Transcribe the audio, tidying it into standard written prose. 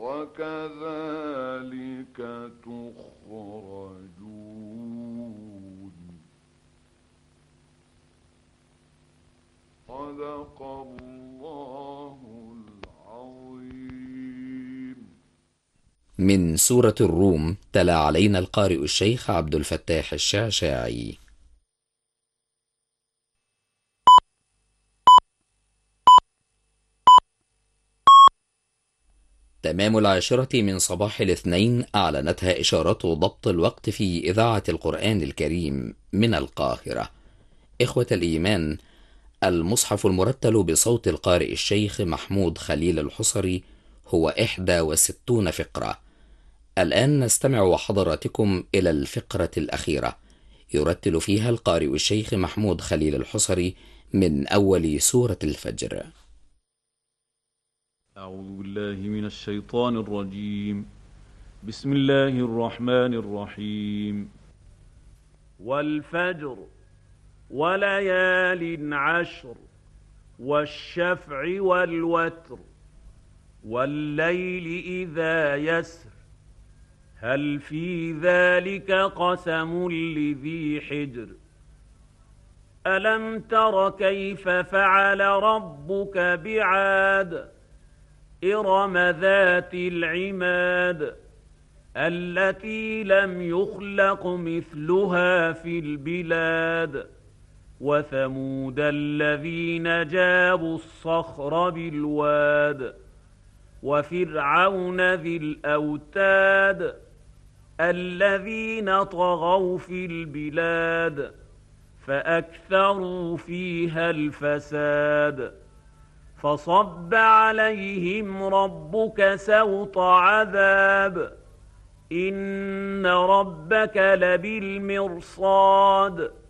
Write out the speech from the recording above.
وكذلك تخرجون. صدق الله العظيم. من سورة الروم، تلا علينا القارئ الشيخ عبد الفتاح الشعشاعي. تمام 10 من صباح الاثنين أعلنتها إشارة ضبط الوقت في إذاعة القرآن الكريم من القاهرة. إخوة الإيمان، المصحف المرتل بصوت القارئ الشيخ محمود خليل الحصري هو 61 فقرة. الآن نستمع وحضراتكم إلى الفقرة الأخيرة، يرتل فيها القارئ الشيخ محمود خليل الحصري من أول سورة الفجر. أعوذ بالله من الشيطان الرجيم. بسم الله الرحمن الرحيم. والفجر وليال عشر والشفع والوتر والليل إذا يسر هل في ذلك قسم لذي حجر ألم تر كيف فعل ربك بعاد إرم ذات العماد التي لم يخلق مثلها في البلاد وثمود الذين جابوا الصخر بالواد وفرعون ذي الأوتاد الذين طغوا في البلاد فأكثروا فيها الفساد فصب عليهم ربك سوط عذاب إن ربك لبالمرصاد